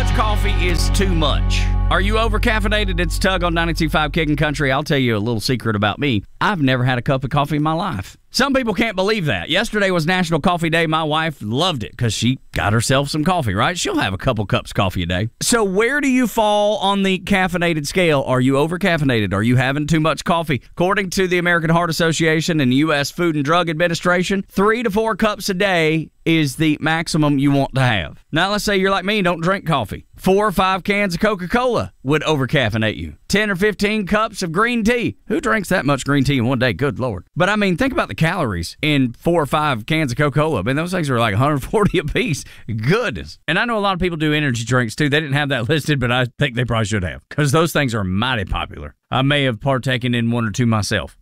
much coffee is too much? Are you over-caffeinated? It's Tug on 92.5 Kickin' Country. I'll tell you a little secret about me. I've never had a cup of coffee in my life. Some people can't believe that. Yesterday was National Coffee Day. My wife loved it because she got herself some coffee, right? She'll have a couple cups of coffee a day. So where do you fall on the caffeinated scale? Are you over-caffeinated? Are you having too much coffee? According to the American Heart Association and the U.S. Food and Drug Administration, 3 to 4 cups a day is the maximum you want to have. Now, let's say you're like me and don't drink coffee. 4 or 5 cans of Coca-Cola would over-caffeinate you. 10 or 15 cups of green tea. Who drinks that much green tea in one day? Good Lord. But I mean, think about the calories in 4 or 5 cans of Coca-Cola. I mean, those things are like 140 a piece. Goodness. And I know a lot of people do energy drinks too. They didn't have that listed, but I think they probably should have because those things are mighty popular. I may have partaken in 1 or 2 myself.